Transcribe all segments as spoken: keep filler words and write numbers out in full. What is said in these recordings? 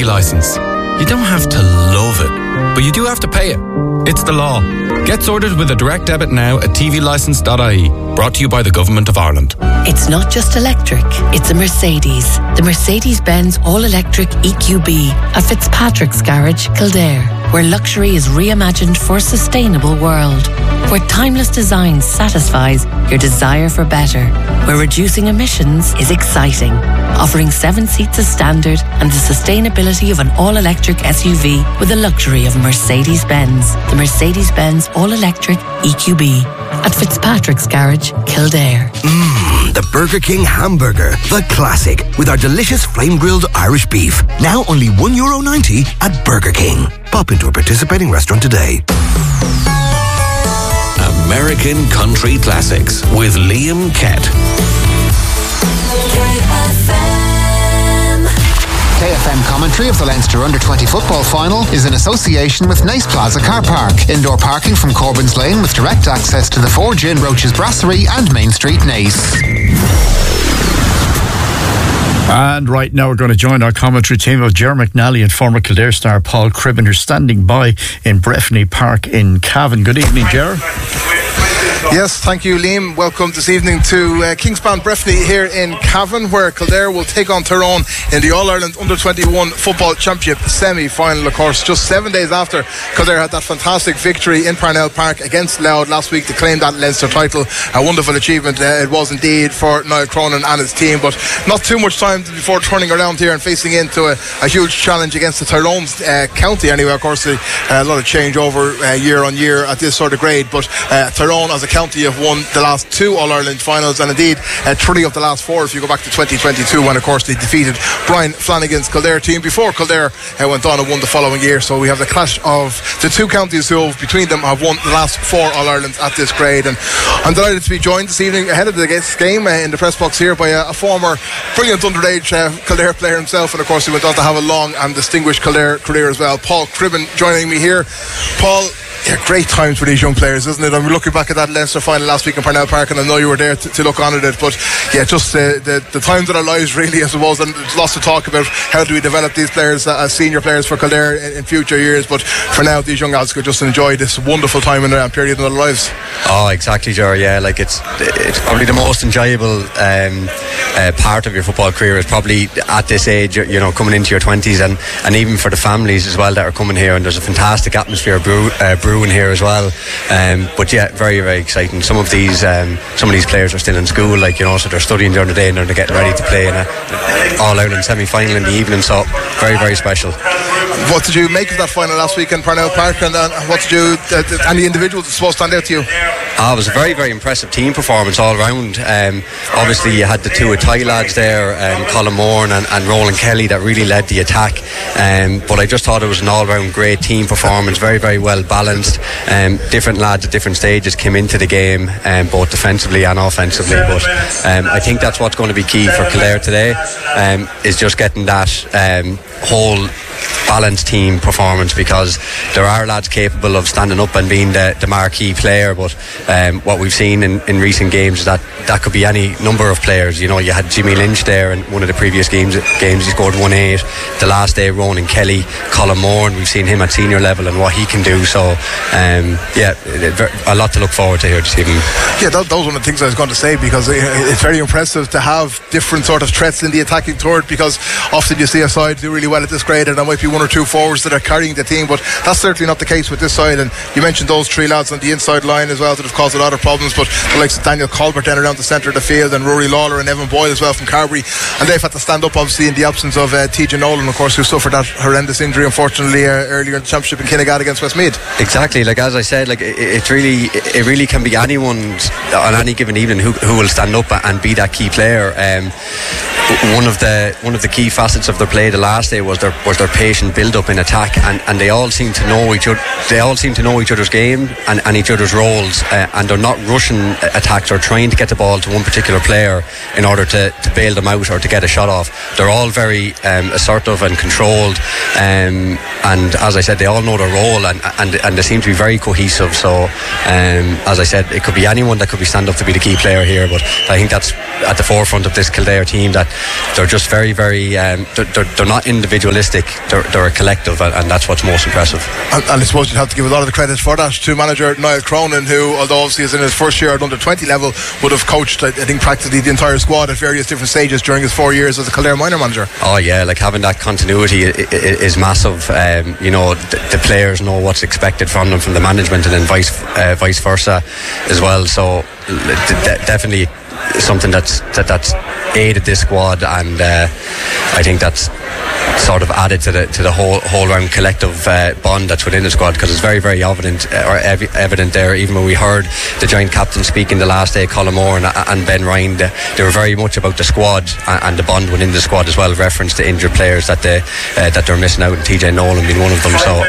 V licence. You don't have to love it, but you do have to pay it. It's the law. Get sorted with a direct debit now at t v licence dot i e. Brought to you by the Government of Ireland. It's not just electric, it's a Mercedes. The Mercedes-Benz all-electric E Q B at Fitzpatrick's Garage, Kildare, where luxury is reimagined for a sustainable world. Where timeless design satisfies your desire for better. Where reducing emissions is exciting. Offering seven seats as standard and the sustainability of an all-electric S U V with the luxury of a Mercedes-Benz. The Mercedes-Benz all-electric E Q B at Fitzpatrick's Garage, Kildare. Mmm, the Burger King hamburger, the classic, with our delicious flame-grilled Irish beef. Now only one euro ninety at Burger King. Pop into a participating restaurant today. American Country Classics with Liam Kett. K F M commentary of the Leinster Under twenty football final is in association with Nice Plaza Car Park. Indoor parking from Corbyn's Lane with direct access to the Forge Inn, Roach's Brasserie and Main Street, Nice. And right now we're going to join our commentary team of Ger McNally and former Kildare star Paul Cribben, who's standing by in Breffni Park in Cavan. Good evening, Ger. Yes, thank you, Liam. Welcome this evening to uh, Kingspan Breffni here in Cavan, where Kildare will take on Tyrone in the All-Ireland Under twenty-one Football Championship semi-final, of course, just seven days after Kildare had that fantastic victory in Parnell Park against Louth last week to claim that Leinster title. A wonderful achievement uh, it was indeed for Niall Cronin and his team, but not too much time before turning around here and facing into a, a huge challenge against the Tyrone uh, county. Anyway, of course, uh, a lot of change over uh, year on year at this sort of grade, but uh, Tyrone as a county have won the last two All-Ireland finals, and indeed uh, three of the last four if you go back to twenty twenty-two, when of course they defeated Brian Flanagan's Kildare team before Kildare uh, went on and won the following year. So we have the clash of the two counties who have, between them have won the last four All-Irelands at this grade, and I'm delighted to be joined this evening ahead of the game uh, in the press box here by a, a former brilliant underage uh, Kildare player himself, and of course he went on to have a long and distinguished Kildare career as well. Paul Cribben joining me here. Paul, yeah, great times for these young players, isn't it? I'm looking back at that Leinster final last week in Parnell Park, and I know you were there to, to look on at it, but yeah, just uh, the, the times of our lives really, I suppose, and there's lots to talk about how do we develop these players uh, as senior players for Kildare in, in future years, but for now these young lads could just enjoy this wonderful time in their period in their lives. Oh, exactly, Ger. Yeah, like it's it's probably the most enjoyable um, uh, part of your football career is probably at this age, you know, coming into your twenties, and, and even for the families as well that are coming here, and there's a fantastic atmosphere brew, uh, brewing here as well. Um, but yeah, very very exciting. Some of these um, some of these players are still in school, like, you know, so they're studying during the day and they're getting ready to play in a All-Ireland semi-final in the evening. So very very special. What did you make of that final last week in Parnell Park, and uh, what did you uh, did any individuals supposed to stand out to you? Uh, it was a very very impressive team performance all round. Um, obviously you had the two Athy lads there, um, Colin Moore and, and Roland Kelly, that really led the attack, um, but I just thought it was an all round great team performance, very very well balanced. Um, different lads at different stages came into the game, um, both defensively and offensively, but um, I think that's what's going to be key for Kildare today, um, is just getting that um, whole balanced team performance, because there are lads capable of standing up and being the, the marquee player, but um, what we've seen in, in recent games is that that could be any number of players. You know, you had Jimmy Lynch there in one of the previous games games he scored one eight. The last day, Ronan Kelly, Colin Moore, and we've seen him at senior level and what he can do. So um, yeah, a lot to look forward to here this evening. Yeah, that, that was one of the things I was going to say, because it's very impressive to have different sort of threats in the attacking third, because often you see a side do really well at this grade and there might be one or two forwards that are carrying the team, but that's certainly not the case with this side. And you mentioned those three lads on the inside line as well that have caused a lot of problems, but the likes of Daniel Colbert then around the centre of the field, and Rory Lawler and Evan Boyle as well from Carbery, and they've had to stand up obviously in the absence of uh, T J Nolan, of course, who suffered that horrendous injury unfortunately uh, earlier in the championship in Kinnegad against Westmeath. Exactly, like as I said, like it, it really it really can be anyone on any given evening who, who will stand up and be that key player. Um, one of the one of the key facets of their play the last day was their was their patient build up in attack, and, and they all seem to know each other they all seem to know each other's game and, and each other's roles, uh, and they're not rushing attacks or trying to get the ball to one particular player in order to, to bail them out or to get a shot off. They're all very um, assertive and controlled, um, and as I said, they all know their role, and, and, and they seem to be very cohesive. So um, as I said, it could be anyone that could be stand up to be the key player here, but I think that's at the forefront of this Kildare team, that they're just very, very um, they're, they're, they're not individualistic, they're, they're a collective, and, and that's what's most impressive. And, and I suppose you'd have to give a lot of the credit for that to manager Niall Cronin, who, although obviously is in his first year at under twenty level, would have coached, I think, practically the entire squad at various different stages during his four years as a Kildare minor manager. Oh yeah, like having that continuity is massive. Um, you know, the, the players know what's expected from them, from the management, and then vice uh, vice versa as well. So de- definitely something that's that, that's aided this squad, and uh, I think that's sort of added to the to the whole whole round collective uh, bond that's within the squad, because it's very very evident uh, or ev- evident there. Even when we heard the joint captain speaking the last day, Colin Moore and, and Ben Ryan, they, they were very much about the squad and, and the bond within the squad as well. Reference to injured players that they uh, that they're missing out, and T J Nolan being one of them. So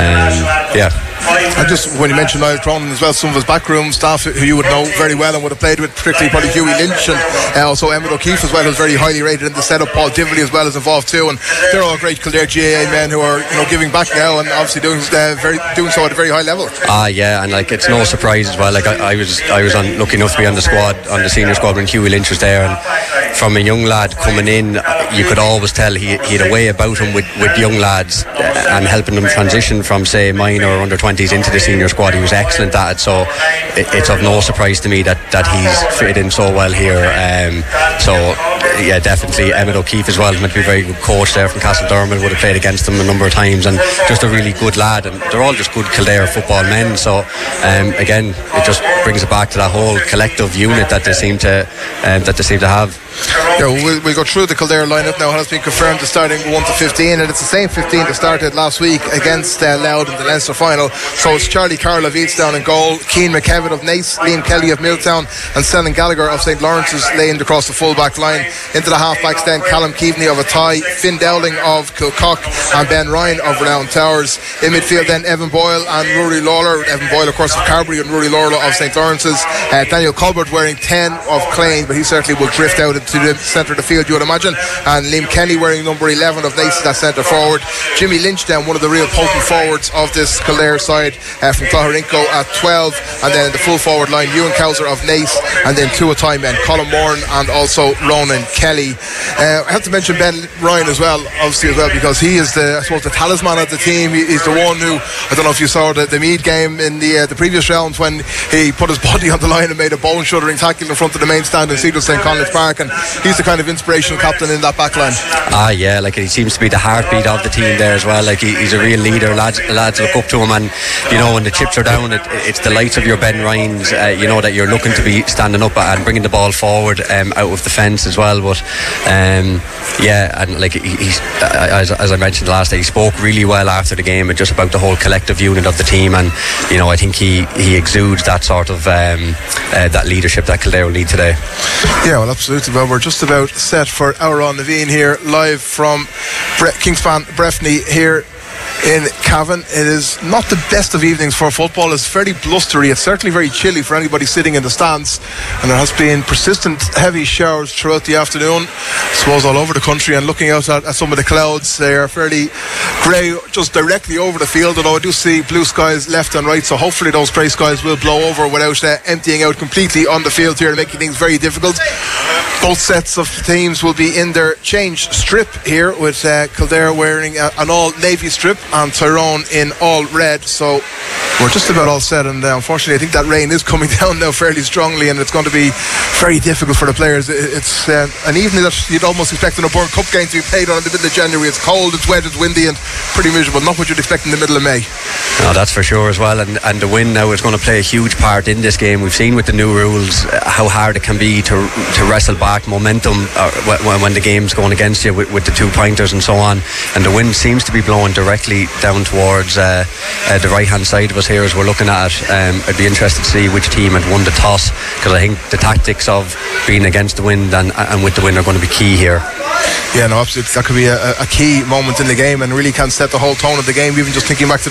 um, yeah. And just when you mentioned Niall Cronin as well, some of his backroom staff who you would know very well and would have played with, particularly probably Hughie Lynch and uh, also Emmett O'Keefe as well, who's very highly rated in the setup. Paul Divilly as well is involved too, and they're all great Kildare G A A men who are, you know, giving back now and obviously doing uh, very doing so at a very high level. Ah, yeah, and like it's no surprise as well. Like I, I was, I was on, lucky enough to be on the squad, on the senior squad when Hughie Lynch was there, and from a young lad coming in, you could always tell he, he had a way about him with, with young lads uh, and helping them transition from say minor or under twenties into the senior squad. He was excellent at it, so it, it's of no surprise to me that, that he's fitted in so well here. Um, so yeah, definitely Emmett O'Keefe as well, meant to be a very good coach there from Castledermot, would have played against him a number of times, and just a really good lad, and they're all just good Kildare football men. So um, again, it just brings it back to that whole collective unit that they seem to um, that they seem to have. Yeah, we'll, we'll go through the Kildare lineup now. It has been confirmed to starting one to fifteen, and it's the same fifteen that started last week against uh, Louth in the Leinster final. So it's Charlie Carroll of Eastdown in goal, Keane McKevitt of Naas, Liam Kelly of Milltown, and Stellan Gallagher of St Lawrence's laid across the full back line. Into the half backs then Callum Keaveney of Athy, Finn Dowling of Kilcock, and Ben Ryan of Renown Towers. In midfield then Evan Boyle and Rory Lawler. Evan Boyle of course of Carbery, and Rory Lawler of St Lawrence's. uh, Daniel Colbert wearing ten of Clane, but he certainly will drift out into the centre of the field, you would imagine. And Liam Kenny wearing number eleven of Naas, that centre forward. Jimmy Lynch then, one of the real potent forwards of this Kildare side, uh, from Clougharinco at twelve. And then in the full forward line, Ewan Cowser of Naas, and then two Athy men, Colin Moore and also Ronan Kelly. uh, I have to mention Ben Ryan as well, obviously as well, because he is the, I suppose, the talisman of the team. He, he's the one who, I don't know if you saw the, the Meath game in the uh, the previous round, when he put his body on the line and made a bone shuddering tackle in front of the main stand in Cedar Saint College Park, and he's the kind of inspirational captain in that back line. Ah yeah, like he seems to be the heartbeat of the team there as well. Like he, he's a real leader. Lads, lads look up to him, and you know, when the chips are down, it, it's the likes of your Ben Ryans, uh, you know, that you're looking to be standing up and bringing the ball forward um, out of the fence as well. But um, yeah, and like he, he's uh, as, as I mentioned last day, he spoke really well after the game, and just about the whole collective unit of the team, and you know, I think he, he exudes that sort of um, uh, that leadership that Kildare will need today. Yeah, well, absolutely. Well, we're just about set for Auron Naveen here, live from Bre- Kingspan Breffni here in Cavan. It is not the best of evenings for football. It's fairly blustery. It's certainly very chilly for anybody sitting in the stands, and there has been persistent heavy showers throughout the afternoon, I suppose all over the country. And looking out at, at some of the clouds, they are fairly grey just directly over the field, although I do see blue skies left and right, so hopefully those grey skies will blow over without uh, emptying out completely on the field here, making things very difficult. Both sets of teams will be in their change strip here, with uh, Kildare wearing a, an all navy strip and Tyrone in all red. So we're just about all set, and uh, unfortunately I think that rain is coming down now fairly strongly, and it's going to be very difficult for the players. It's uh, an evening that you'd almost expect in a Burn Cup game to be played on in the middle of January. It's cold, it's wet, it's windy, and pretty miserable. Not what you'd expect in the middle of May. No, that's for sure as well, and, and the wind now is going to play a huge part in this game. We've seen with the new rules uh, how hard it can be to to wrestle back momentum uh, when, when the game's going against you with, with the two pointers and so on, and the wind seems to be blowing directly down towards uh, uh, the right hand side of us here as we're looking at it. um, I'd be interested to see which team had won the toss, because I think the tactics of being against the wind and, and with the wind are going to be key here. Yeah, no, absolutely. That could be a, a key moment in the game, and really can set the whole tone of the game. Even just thinking back to the Kildare hurler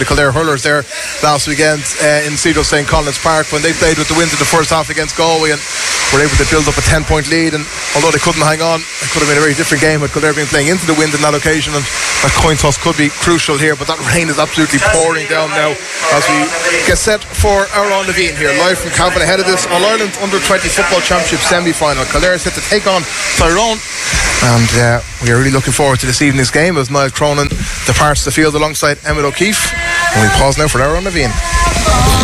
hurlers there last weekend uh, in Cedar Saint Collins Park when they played with the Winds in the first half against Galway and were able to build up a ten point lead. And although they couldn't hang on, it could have been a very different game had Kildare been playing into the wind in that occasion, and that coin toss could be crucial here. But that rain is absolutely pouring down now as we get set for our Ron Levine here live from Cavan ahead of this All-Ireland under twenty football championship semi-final. Kildare is set to take on Tyrone, and uh, we are really looking forward to this evening's game as Niall Cronin departs the field alongside Emmett O'Keefe. And we pause now for our Ron Levine.